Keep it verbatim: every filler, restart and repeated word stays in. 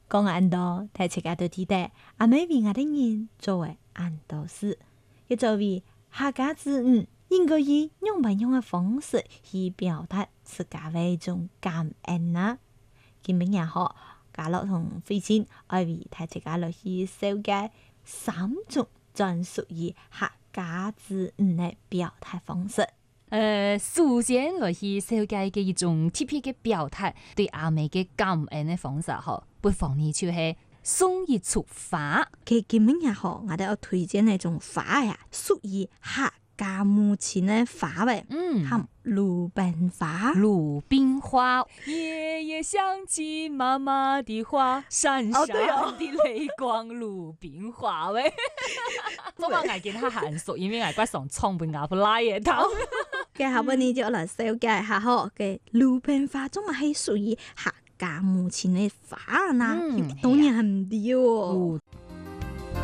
講安多，大家都記得阿妹為我的人作為安多事，亦作為客家子女應該以用不用嘅方式去表達自家為一種感恩啊！今日也好，家樂同飛仙愛為大家落去紹介三種專屬於客家子女嘅表達方式。 呃，首先來去紹介嘅一種特別嘅表達對阿妹嘅感恩嘅方式，嗬，不妨呢就係送一束花。 佢今日也好，我哋要推薦那種花呀，屬於客家母親嘅花呗， 嗯， 含魯冰花。 魯冰花，夜夜想起媽媽的話，閃閃的淚光，魯冰花喂。不過我見他很熟，因為我怪上創本牙不拉嘢頭。 嘅後邊呢就來紹介一下嗬，嘅魯冰花仲係屬於客家母親嘅花啦，當然係唔啲喎。